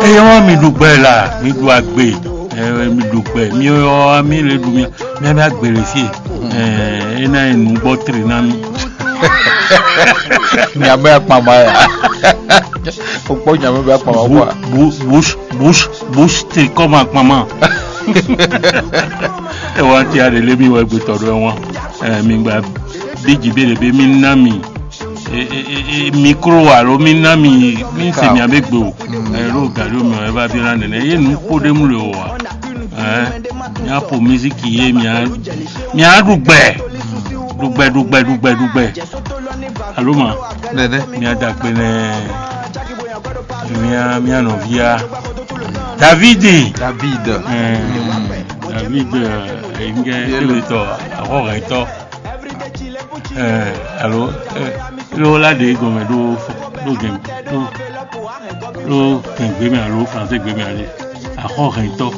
Eyan mi dugbe la, mi du agbe. Mi dugbe, mi o mi le du mi be agbere fi. Ena enu gbo tri na mi. Ni abe apama ya. Opo nyame be apama wa. Bush te comme apama. E wa ti are le mi wa gbe todo won. Mi gba biji bere be mi na mi. Micro alo mi na mi se mi abegbe o. Ro gari o mi o ba bi ran ne ye nu ko de mu le o wa. Ya po music ye mi a dugbe. Dugbe. Allô ma. Dede. Mi a dakpe ne. Mi a novia. David. Inge ebeto akoreto. Allô. Lo la de go me do gbe mi allo français gbe mi ale. Akoreto.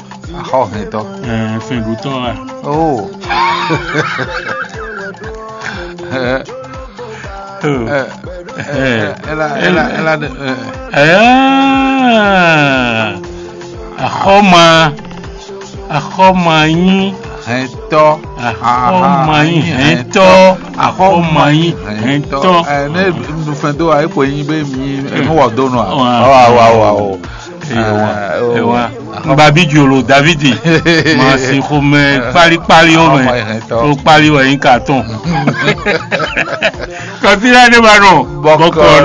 Fin du temps. Oh. Akoma yin hento ne du fendo ai po yin be mi no wa do no wa ewa Mbabi Jolo David ma si come pali o me o pali wa yin carton continue de baro boko